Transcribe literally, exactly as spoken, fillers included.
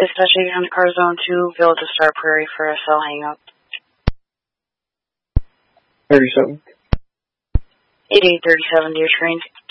Dispatching on car zone two, Villa to Star Prairie for a cell hang up. thirty-seven. eighty-eight thirty-seven, dear train.